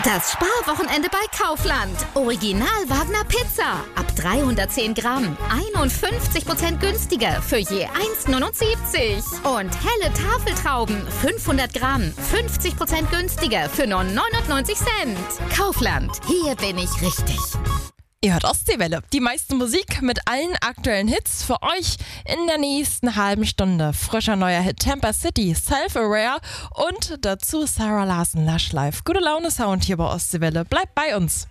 Das Sparwochenende bei Kaufland. Original Wagner Pizza. Ab 310 Gramm. 51% günstiger für je 1,79. Und helle Tafeltrauben. 500 Gramm. 50% günstiger für nur 99 Cent. Kaufland. Hier bin ich richtig. Ihr hört Ostseewelle, die meiste Musik mit allen aktuellen Hits für euch in der nächsten halben Stunde. Frischer neuer Hit Tampa City, Self-Aware und dazu Sarah Larsen, Lush Life. Gute Laune Sound hier bei Ostseewelle. Bleibt bei uns.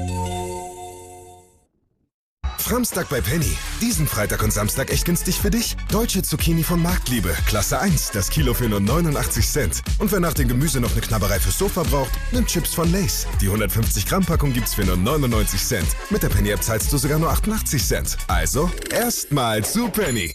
Framstag bei Penny. Diesen Freitag und Samstag echt günstig für dich. Deutsche Zucchini von Marktliebe. Klasse 1. Das Kilo für nur 89 Cent. Und wer nach dem Gemüse noch eine Knabberei fürs Sofa braucht, nimmt Chips von Lay's. Die 150 Gramm Packung gibt's für nur 99 Cent. Mit der Penny App zahlst du sogar nur 88 Cent. Also, erstmal zu Penny.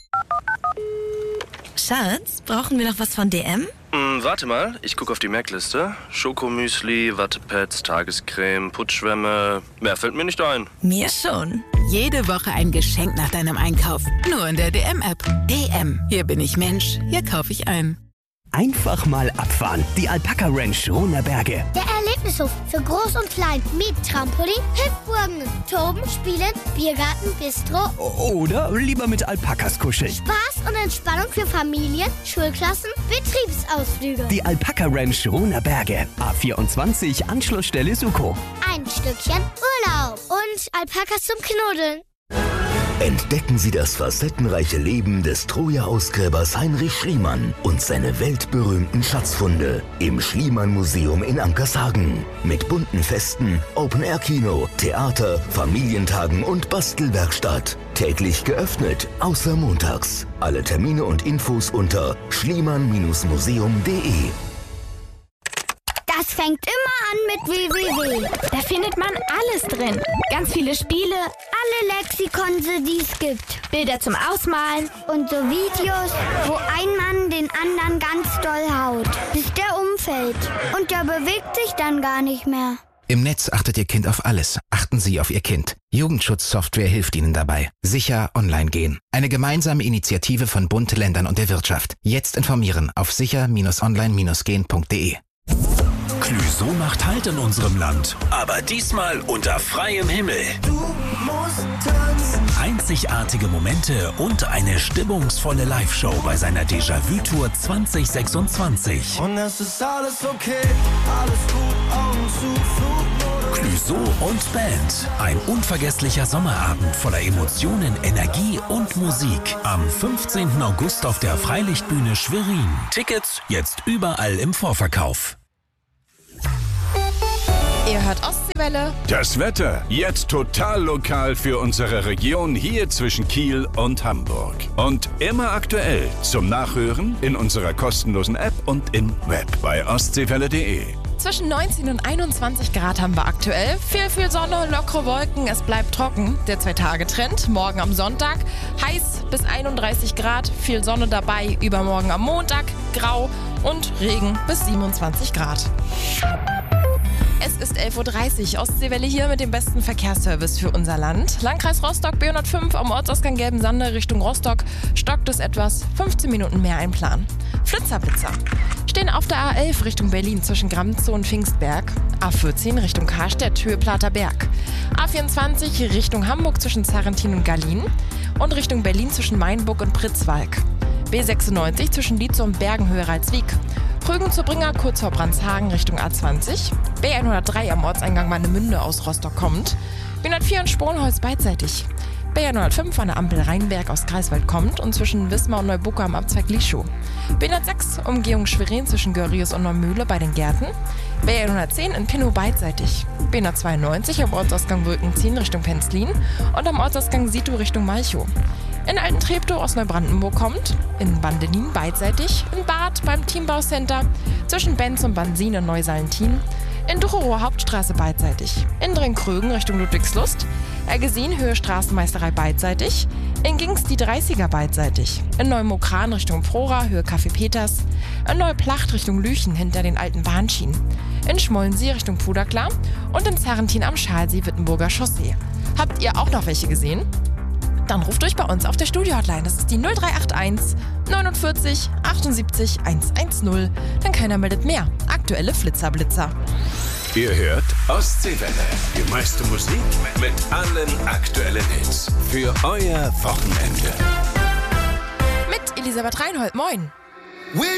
Schatz, brauchen wir noch was von DM? Warte mal, ich gucke auf die Merkliste. Schokomüsli, Wattepads, Tagescreme, Putzschwämme. Mehr fällt mir nicht ein. Mir schon. Jede Woche ein Geschenk nach deinem Einkauf. Nur in der DM-App. DM. Hier bin ich Mensch. Hier kaufe ich ein. Einfach mal abfahren. Die Alpaka Ranch Rohnerberge. Der Erlebnishof für Groß und Klein mit Trampolin, Hüpfburgen, Toben, Spielen, Biergarten, Bistro. Oder lieber mit Alpakas kuscheln. Spaß und Entspannung für Familien, Schulklassen, Betriebsausflüge. Die Alpaka Ranch Rohnerberge. A24 Anschlussstelle Suko. Ein Stückchen Urlaub und Alpakas zum Knuddeln. Entdecken Sie das facettenreiche Leben des Troja-Ausgräbers Heinrich Schliemann und seine weltberühmten Schatzfunde im Schliemann-Museum in Ankershagen. Mit bunten Festen, Open-Air-Kino, Theater, Familientagen und Bastelwerkstatt. Täglich geöffnet, außer montags. Alle Termine und Infos unter schliemann-museum.de. Das fängt immer an mit www. Da findet man alles drin. Ganz viele Spiele, alle Lexikonse, die es gibt. Bilder zum Ausmalen und so Videos, wo ein Mann den anderen ganz doll haut, bis der umfällt. Und der bewegt sich dann gar nicht mehr. Im Netz achtet Ihr Kind auf alles. Achten Sie auf Ihr Kind. Jugendschutzsoftware hilft Ihnen dabei. Sicher online gehen. Eine gemeinsame Initiative von Bund, Ländern und der Wirtschaft. Jetzt informieren auf sicher-online-gehen.de. Clüso macht Halt in unserem Land, aber diesmal unter freiem Himmel. Du musst tanzen. Einzigartige Momente und eine stimmungsvolle Live-Show bei seiner Déjà-vu-Tour 2026. Und es ist alles okay, alles gut, Augen zu, Flugmodus. Clüso und Band. Ein unvergesslicher Sommerabend voller Emotionen, Energie und Musik. Am 15. August auf der Freilichtbühne Schwerin. Tickets jetzt überall im Vorverkauf. Ihr hört Ostseewelle. Das Wetter jetzt total lokal für unsere Region hier zwischen Kiel und Hamburg. Und immer aktuell zum Nachhören in unserer kostenlosen App und im Web bei ostseewelle.de. Zwischen 19 und 21 Grad haben wir aktuell. Viel Sonne, lockere Wolken, es bleibt trocken. Der 2-Tage-Trend, morgen am Sonntag. Heiß bis 31 Grad, viel Sonne dabei. Übermorgen am Montag, grau und Regen bis 27 Grad. Es ist 11.30 Uhr. Ostseewelle hier mit dem besten Verkehrsservice für unser Land. Landkreis Rostock, B105 am Ortsausgang Gelbensande Richtung Rostock. Stockt es etwas, 15 Minuten mehr einplanen. Flitzer. Stehen auf der A11 Richtung Berlin zwischen Gramzow und Pfingstberg. A14 Richtung Karstedt, Höhe Platerberg. A24 Richtung Hamburg zwischen Zarrentin und Gallien. Und Richtung Berlin zwischen Mainburg und Pritzwalk. B96 zwischen Lietzow und Bergen, Höhe Ralswiek. Rügen zur Bringer, kurz vor Brandshagen Richtung A20. B103 am Ortseingang Warnemünde aus Rostock kommt. B104 in Sponholz beidseitig. B105 an der Ampel Rheinberg aus Greifswald kommt und zwischen Wismar und Neuburg am Abzweig Lischow. B106 Umgehung Schwerin zwischen Görrius und Neumühle bei den Gärten. B110 in Pinnow beidseitig. B192 am Ortsausgang Wulkenzien Richtung Penzlin und am Ortsausgang Situ Richtung Malchow. In Altentreptow aus Neubrandenburg kommt, in Bandelin beidseitig, in Bad beim Teambauscenter, zwischen Benz und Bansin und Neusalentin, in Ducherow Hauptstraße beidseitig, in Drenkrögen Richtung Ludwigslust, Ergesin Höhe Straßenmeisterei beidseitig, in Gings die 30er beidseitig, in Neumokran Richtung Prora Höhe Café Peters, in Neuplacht Richtung Lüchen hinter den alten Bahnschienen, in Schmollensee Richtung Puderklar und in Zarrentin am Schalsee-Wittenburger Chaussee. Habt ihr auch noch welche gesehen? Dann ruft durch bei uns auf der Studio-Hotline. Das ist die 0381 49 78 110. Denn keiner meldet mehr. Aktuelle Flitzer. Ihr hört Ostseewelle. Die meiste Musik mit allen aktuellen Hits. Für euer Wochenende. Mit Elisabeth Reinhold. Moin.